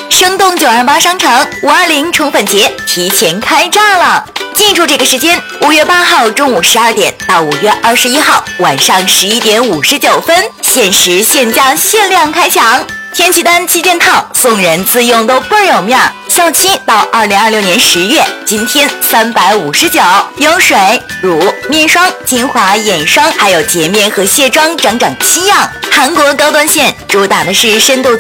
生动928商城520宠粉节提前开炸了！记住这个时间，5月8号中午12点到5月21号晚上11点59分，限时限价限量开抢。天气丹7件套，送人自用都倍儿有面儿。效期到2026年10月，今天359，有水、乳、面霜、精华、眼霜，还有洁面和卸妆整整7样。韩国高端线主打的是深度